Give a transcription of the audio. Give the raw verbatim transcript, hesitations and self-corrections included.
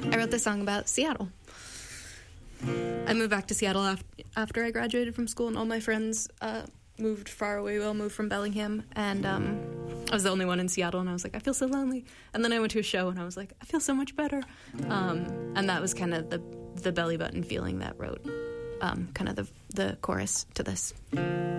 I wrote this song about Seattle. I moved back to Seattle af- after I graduated from school, and all my friends uh, moved far away. We all moved from Bellingham, and um, I was the only one in Seattle, and I was like, I feel so lonely. And then I went to a show, and I was like, I feel so much better. Um, and that was kind of the, the belly button feeling that wrote um, kind of the, the chorus to this.